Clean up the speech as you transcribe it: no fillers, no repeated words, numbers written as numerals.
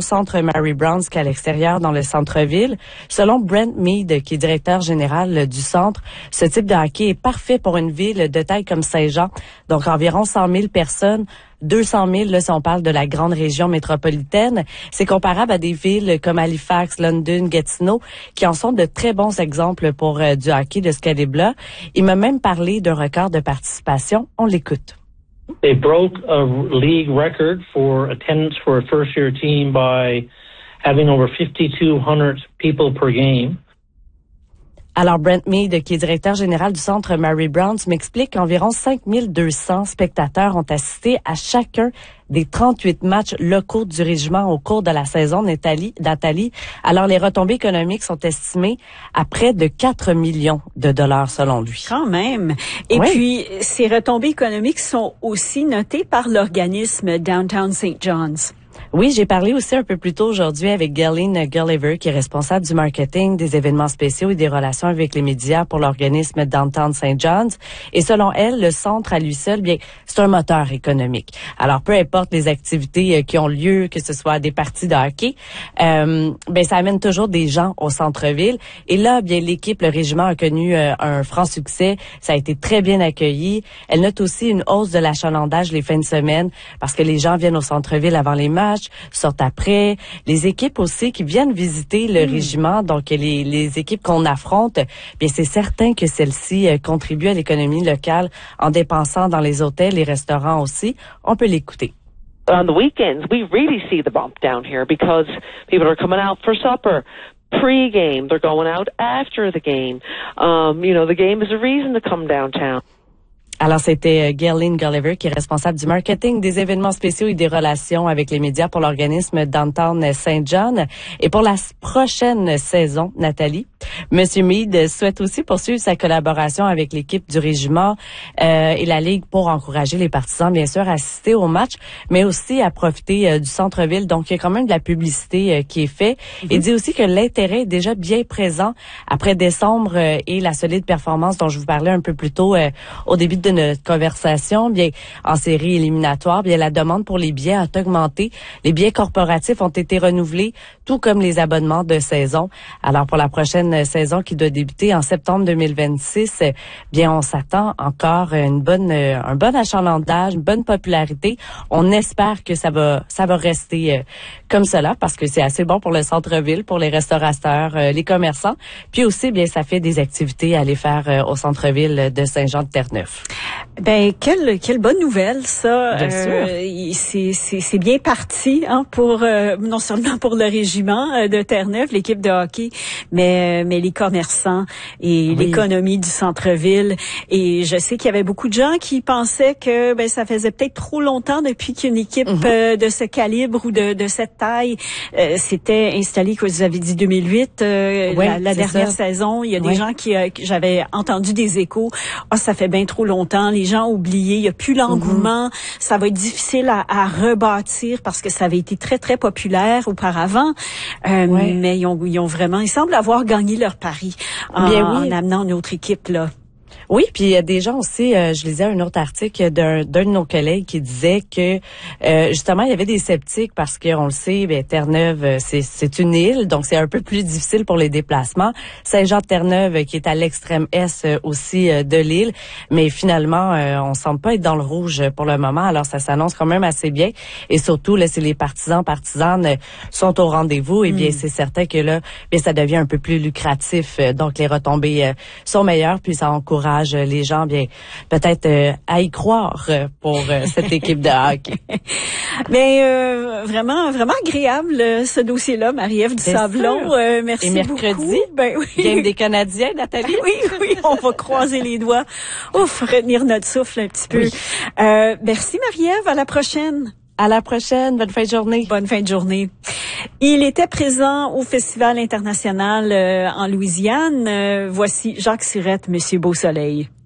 centre Mary Brown's qu'à l'extérieur dans le centre-ville. Selon Brent Mead, qui est directeur général du centre, ce type de hockey est parfait pour une ville de taille comme Saint-Jean, donc environ 100 000 personnes. 200 000, là, si on parle de la grande région métropolitaine. C'est comparable à des villes comme Halifax, London, Gatineau, qui en sont de très bons exemples pour du hockey de ce calibre-là. Il m'a même parlé d'un record de participation. On l'écoute. They broke a league record for attendance for a first-year team by having over 5,200 people per game. Alors, Brent Mead, qui est directeur général du centre Mary Brown's, m'explique qu'environ 5200 spectateurs ont assisté à chacun des 38 matchs locaux du régiment au cours de la saison d'Atali. Alors, les retombées économiques sont estimées à près de 4 millions de dollars selon lui. Quand même. Et puis, ces retombées économiques sont aussi notées par l'organisme Downtown St. John's. Oui, j'ai parlé aussi un peu plus tôt aujourd'hui avec Galen Gulliver, qui est responsable du marketing, des événements spéciaux et des relations avec les médias pour l'organisme Downtown St. John's. Et selon elle, le centre à lui seul, bien, c'est un moteur économique. Alors, peu importe les activités qui ont lieu, que ce soit des parties de hockey, ben ça amène toujours des gens au centre-ville. Et là, bien, l'équipe, le régiment a connu un franc succès. Ça a été très bien accueilli. Elle note aussi une hausse de l'achalandage les fins de semaine parce que les gens viennent au centre-ville avant les matchs, sortent après. Les équipes aussi qui viennent visiter le régiment, donc les équipes qu'on affronte, bien c'est certain que celles-ci contribuent à l'économie locale en dépensant dans les hôtels, les restaurants aussi. On peut l'écouter. On the weekends, we really see the bump down here because people are coming out for supper. Pre-game, they're going out after the game. The game is a reason to come downtown. Alors, c'était Galen Gulliver, qui est responsable du marketing, des événements spéciaux et des relations avec les médias pour l'organisme Downtown St. John. Et pour la prochaine saison, Nathalie, Monsieur Mead souhaite aussi poursuivre sa collaboration avec l'équipe du régiment et la Ligue pour encourager les partisans, bien sûr, à assister au match, mais aussi à profiter du centre-ville. Donc, il y a quand même de la publicité qui est faite. Il dit aussi que l'intérêt est déjà bien présent après décembre et la solide performance dont je vous parlais un peu plus tôt au début de notre conversation. Bien, en série éliminatoire, bien la demande pour les billets a augmenté. Les billets corporatifs ont été renouvelés, tout comme les abonnements de saison. Alors, pour la prochaine saison qui doit débuter en septembre 2026, bien, on s'attend encore un bon achalandage, une bonne popularité. On espère que ça va rester comme cela parce que c'est assez bon pour le centre-ville, pour les restaurateurs, les commerçants. Puis aussi, bien, ça fait des activités à aller faire au centre-ville de Saint-Jean-de-Terre-Neuf. Ben quelle bonne nouvelle ça. Bien sûr. C'est bien parti pour non seulement pour le régiment de Terre-Neuve, l'équipe de hockey, mais les commerçants et l'économie du centre-ville. Et je sais qu'il y avait beaucoup de gens qui pensaient que ça faisait peut-être trop longtemps depuis qu'une équipe de ce calibre ou de cette taille s'était installée, que vous avez dit 2008, la dernière saison. Il y a des gens qui j'avais entendu des échos. Ça fait bien trop longtemps. Les gens ont oublié. Il n'y a plus l'engouement. Ça va être difficile à rebâtir parce que ça avait été très, très populaire auparavant. Mais ils ont vraiment, ils semblent avoir gagné leur pari en amenant une autre équipe, là. Oui, puis il y a des gens aussi, je lisais un autre article d'un de nos collègues qui disait que justement il y avait des sceptiques parce qu'on le sait, Terre-Neuve c'est une île, donc c'est un peu plus difficile pour les déplacements. Saint-Jean-de-Terre-Neuve qui est à l'extrême est aussi de l'île, mais finalement on semble pas être dans le rouge pour le moment, alors ça s'annonce quand même assez bien et surtout là c'est les partisanes sont au rendez-vous et bien c'est certain que là bien ça devient un peu plus lucratif, donc les retombées sont meilleures puis ça encourage les gens, bien peut-être à y croire pour cette équipe de hockey. Mais vraiment agréable ce dossier-là, Marie-Ève du Sablon. Merci et mercredi, beaucoup. Game des Canadiens, Nathalie. Oui, on va croiser les doigts. Retenir notre souffle un petit peu. Oui. Merci Marie-Ève, à la prochaine. À la prochaine. Bonne fin de journée. Bonne fin de journée. Il était présent au Festival international en Louisiane. Voici Jacques Sirette, Monsieur Beau Soleil.